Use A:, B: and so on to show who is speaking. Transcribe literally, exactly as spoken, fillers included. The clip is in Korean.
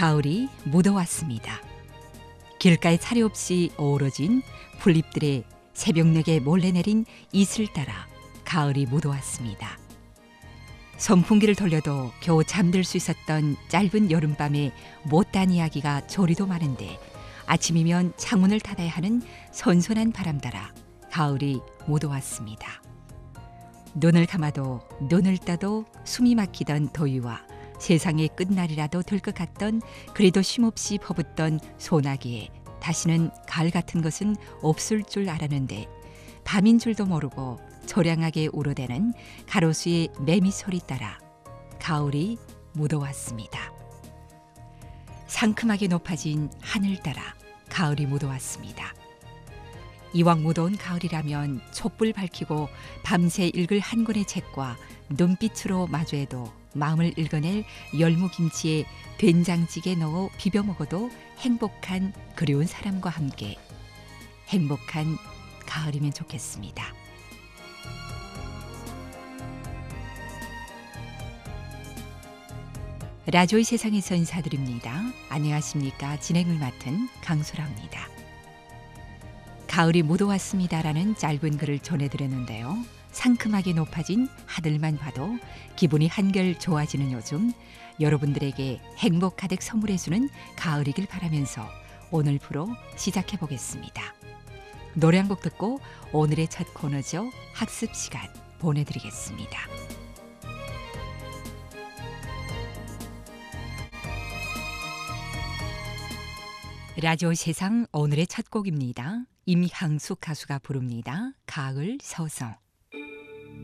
A: 가을이 묻어왔습니다. 길가에 차례 없이 어우러진 풀잎들의 새벽녘에 몰래 내린 이슬 따라 가을이 묻어왔습니다. 선풍기를 돌려도 겨우 잠들 수 있었던 짧은 여름밤의 못다한 이야기가 저리도 많은데 아침이면 창문을 닫아야 하는 선선한 바람 따라 가을이 묻어왔습니다. 눈을 감아도 눈을 떠도 숨이 막히던 더위와 세상의 끝날이라도 될 것 같던 그래도 쉼없이 퍼붓던 소나기에 다시는 가을 같은 것은 없을 줄 알았는데 밤인 줄도 모르고 처량하게 울어대는 가로수의 매미 소리 따라 가을이 묻어왔습니다. 상큼하게 높아진 하늘 따라 가을이 묻어왔습니다. 이왕 묻어온 가을이라면 촛불 밝히고 밤새 읽을 한 권의 책과 눈빛으로 마주해도 마음을 읽어낼 열무김치에 된장찌개 넣어 비벼 먹어도 행복한 그리운 사람과 함께 행복한 가을이면 좋겠습니다. 라조의 세상에서 인사드립니다. 안녕하십니까. 진행을 맡은 강소라입니다. 가을이 묻어왔습니다라는 짧은 글을 전해드렸는데요. 상큼하게 높아진 하늘만 봐도 기분이 한결 좋아지는 요즘 여러분들에게 행복 가득 선물해주는 가을이길 바라면서 오늘 프로 시작해 보겠습니다. 노래 한 곡 듣고 오늘의 첫 코너죠. 학습 시간 보내드리겠습니다. 라디오 세상 오늘의 첫 곡입니다. 임향숙 가수가 부릅니다. 가을 서성.